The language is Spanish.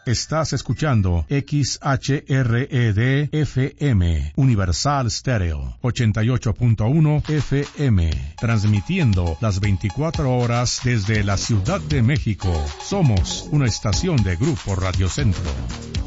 Estás escuchando XHRED-FM, Universal Stereo, 88.1 FM, transmitiendo las 24 horas desde la Ciudad de México. Somos una estación de Grupo Radio Centro.